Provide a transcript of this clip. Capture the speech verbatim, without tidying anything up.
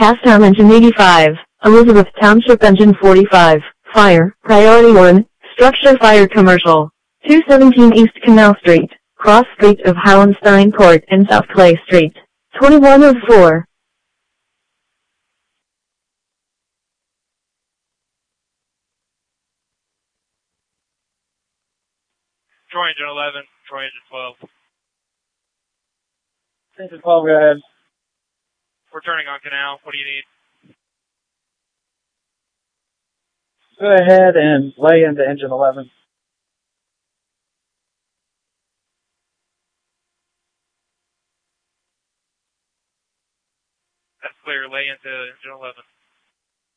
Casstown engine eighty-five, Elizabeth Township engine forty-five, fire, priority one, structure fire commercial, two seventeen East Canal Street, cross street of Hallenstein Court and South Clay Street, twenty-one oh four. Troy engine eleven, Troy engine twelve. Engine twelve, go ahead. We're turning on canal. What do you need? Go ahead and lay into engine eleven. That's clear. Lay into engine eleven.